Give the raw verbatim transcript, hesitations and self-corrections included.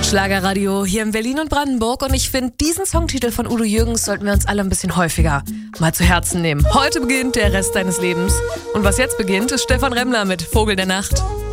Schlagerradio hier in Berlin und Brandenburg und ich finde, diesen Songtitel von Udo Jürgens sollten wir uns alle ein bisschen häufiger mal zu Herzen nehmen. Heute beginnt der Rest deines Lebens und was jetzt beginnt, ist Stefan Remmler mit Vogel der Nacht.